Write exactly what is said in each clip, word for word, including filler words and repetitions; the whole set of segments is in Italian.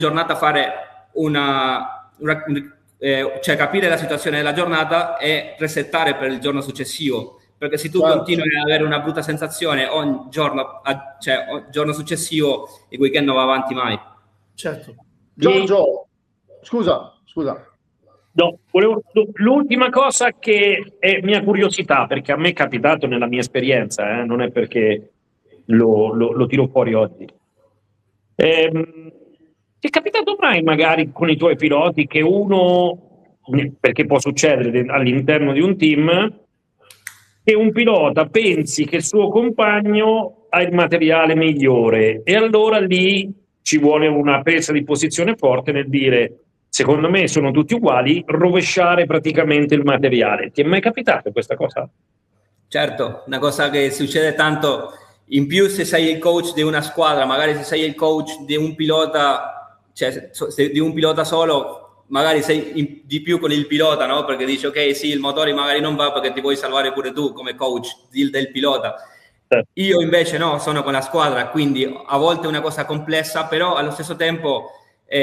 giornata fare una, una eh, cioè capire la situazione della giornata e resettare per il giorno successivo, perché se tu certo. continui ad avere una brutta sensazione ogni giorno, a, cioè ogni giorno successivo, il weekend non va avanti mai. Certo. Giorgio, scusa, scusa. No, l'ultima cosa che è mia curiosità, perché a me è capitato nella mia esperienza, eh, non è perché lo, lo, lo tiro fuori oggi. Ehm, ti è capitato mai magari con i tuoi piloti che uno, perché può succedere all'interno di un team, che un pilota pensi che il suo compagno ha il materiale migliore e allora lì ci vuole una presa di posizione forte nel dire secondo me sono tutti uguali, rovesciare praticamente il materiale. Ti è mai capitato questa cosa? Certo, una cosa che succede tanto, in più se sei il coach di una squadra, magari se sei il coach di un pilota, cioè se di un pilota solo, magari sei in, di più con il pilota, no? Perché dici ok, sì, il motore magari non va perché ti vuoi salvare pure tu come coach del, del pilota. Eh. Io invece no, sono con la squadra, quindi a volte è una cosa complessa, però allo stesso tempo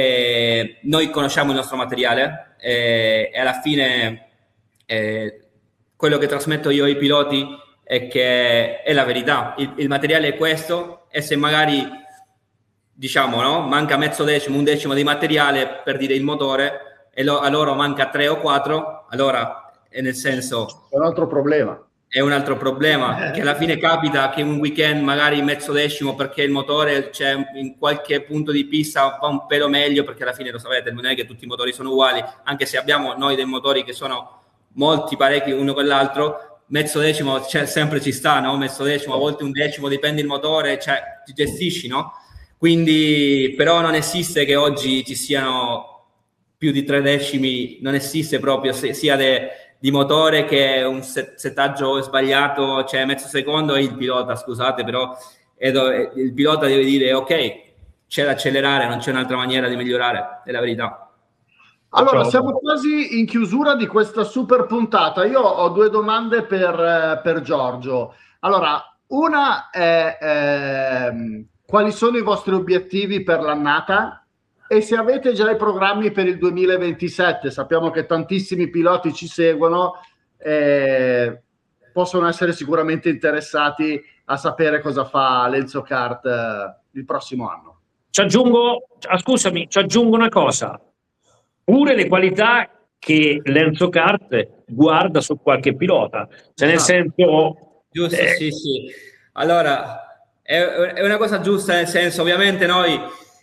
Eh, noi conosciamo il nostro materiale eh, e alla fine eh, quello che trasmetto io ai piloti è che è la verità, il, il materiale è questo e se magari diciamo no, manca mezzo decimo, un decimo di materiale per dire il motore e lo, a loro manca tre o quattro, allora è nel senso è un altro problema. È un altro problema, che alla fine capita che un weekend magari mezzo decimo perché il motore c'è in qualche punto di pista va un pelo meglio, perché alla fine lo sapete, non è che tutti i motori sono uguali, anche se abbiamo noi dei motori che sono molti parecchi uno con l'altro, mezzo decimo cioè, sempre ci sta, no? Mezzo decimo, a volte un decimo, dipende il motore, cioè ti gestisci, no? Quindi però non esiste che oggi ci siano più di tre decimi, non esiste proprio, sia de, di motore che un settaggio sbagliato, cioè mezzo secondo e il pilota, scusate, però il pilota deve dire ok, c'è da accelerare, non c'è un'altra maniera di migliorare, è la verità. Allora, siamo quasi in chiusura di questa super puntata. Io ho due domande per, per Giorgio. Allora, una è ehm, quali sono i vostri obiettivi per l'annata? E se avete già i programmi per il duemilaventisette, sappiamo che tantissimi piloti ci seguono, eh, possono essere sicuramente interessati a sapere cosa fa l'Enzo Kart eh, il prossimo anno. Ci aggiungo, scusami, ci aggiungo una cosa. Pure le qualità che l'Enzo Kart guarda su qualche pilota. Cioè nel ah, senso... Giusto, eh, sì, sì. Allora, è, è una cosa giusta, nel senso, ovviamente noi...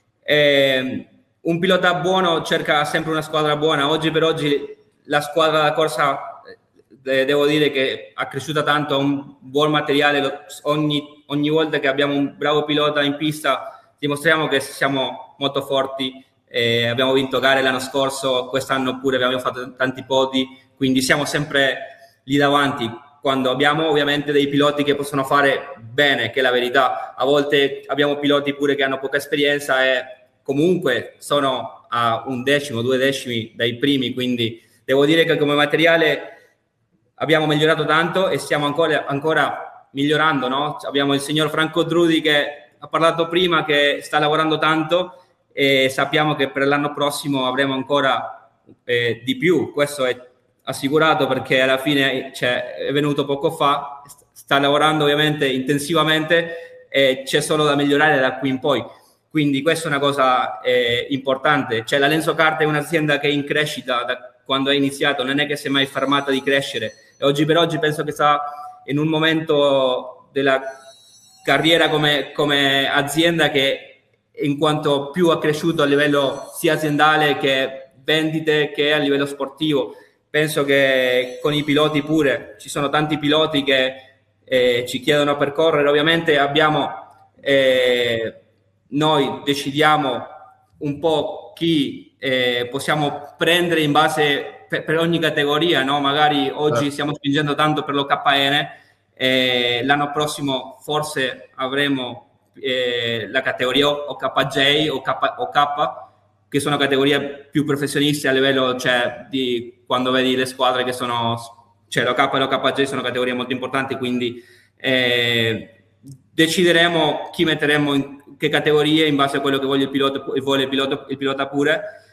Eh, un pilota buono cerca sempre una squadra buona. Oggi per oggi la squadra da corsa eh, devo dire che ha cresciuto tanto, ha un buon materiale, ogni, ogni volta che abbiamo un bravo pilota in pista dimostriamo che siamo molto forti, eh, abbiamo vinto gare l'anno scorso, quest'anno pure abbiamo fatto tanti podi, quindi siamo sempre lì davanti. Quando abbiamo ovviamente dei piloti che possono fare bene, che è la verità, a volte abbiamo piloti pure che hanno poca esperienza e comunque sono a un decimo, due decimi dai primi, quindi devo dire che come materiale abbiamo migliorato tanto e stiamo ancora, ancora migliorando, no? Abbiamo il signor Franco Drudi che ha parlato prima, che sta lavorando tanto e sappiamo che per l'anno prossimo avremo ancora eh, di più, questo è assicurato perché alla fine cioè, è venuto poco fa, sta lavorando ovviamente intensivamente e c'è solo da migliorare da qui in poi. Quindi questa è una cosa eh, importante. Cioè la Lenzo Kart è un'azienda che è in crescita da quando è iniziato, non è che si è mai fermata di crescere. E oggi per oggi penso che sta in un momento della carriera come, come azienda che in quanto più ha cresciuto a livello sia aziendale che vendite che a livello sportivo. Penso che con i piloti pure, ci sono tanti piloti che eh, ci chiedono per correre. Ovviamente abbiamo... Eh, noi decidiamo un po' chi eh, possiamo prendere in base per, per ogni categoria, no? Magari oggi stiamo spingendo tanto per l'O K N, eh, l'anno prossimo forse avremo eh, la categoria O K J o O K, che sono categorie più professionisti a livello, cioè, di quando vedi le squadre che sono, cioè l'O K e l'O K J sono categorie molto importanti, quindi eh, decideremo chi metteremo in che categorie in base a quello che vuole il pilota, vuole il pilota, il pilota pure.